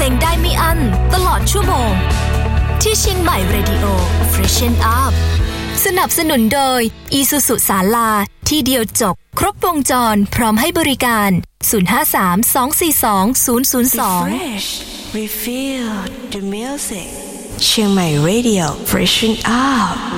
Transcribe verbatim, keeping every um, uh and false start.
ลงได้ไม่อั้นตลอดชั่วโมงที่เชียงใหม่ Radio Freshen Up สนับสนุนโดย Isuzu ศาลาที่เดียวจบครบวงจรพร้อมให้บริการศูนย์ ห้า สาม สอง สี่ สอง ศูนย์ ศูนย์ สอง Refresh Refill the music เชียงใหม่ Radio Freshen Up